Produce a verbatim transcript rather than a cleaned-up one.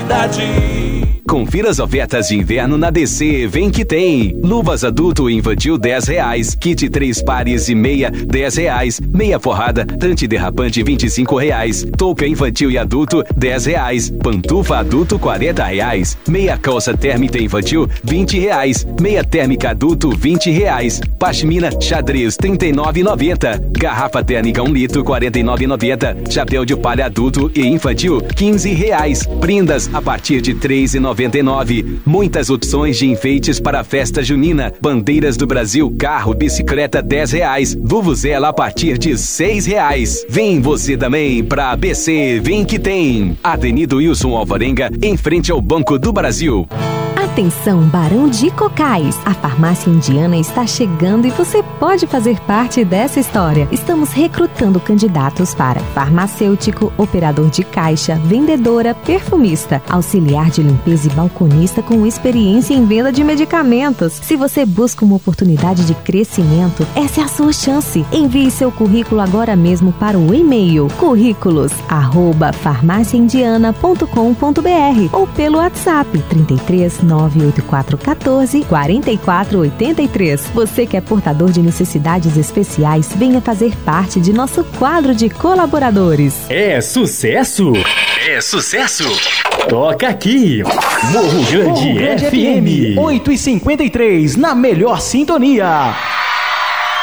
qualidade. Confira as ofertas de inverno na D C, vem que tem. Luvas adulto e infantil dez reais, kit três pares e meia dez reais, meia forrada antiderrapante vinte e cinco reais, touca infantil e adulto dez reais, pantufa adulto quarenta reais, meia calça térmica infantil vinte reais, meia térmica adulto vinte reais, pashmina xadrez trinta e nove reais e noventa centavos, garrafa térmica um litro quarenta e nove reais e noventa centavos, chapéu de palha adulto e infantil quinze reais, prendas a partir de três reais e noventa e nove. Muitas opções de enfeites para a festa junina. Bandeiras do Brasil, carro, bicicleta dez reais. Vuvuzela a partir de seis reais. Vem você também pra B C, vem que tem. Avenida Wilson Alvarenga, em frente ao Banco do Brasil. Atenção, Barão de Cocais! A farmácia indiana está chegando e você pode fazer parte dessa história. Estamos recrutando candidatos para farmacêutico, operador de caixa, vendedora, perfumista, auxiliar de limpeza e balconista com experiência em venda de medicamentos. Se você busca uma oportunidade de crescimento, essa é a sua chance. Envie seu currículo agora mesmo para o e-mail currículos arroba farmácia indiana ponto com ponto br ou pelo WhatsApp trinta e três nove oito quatro um quatro quatro quatro oito três. Você que é portador de necessidades especiais, venha fazer parte de nosso quadro de colaboradores. É sucesso? É sucesso? Toca aqui, Morro Grande, Morro Grande F M, oito e cinquenta e três, na melhor sintonia.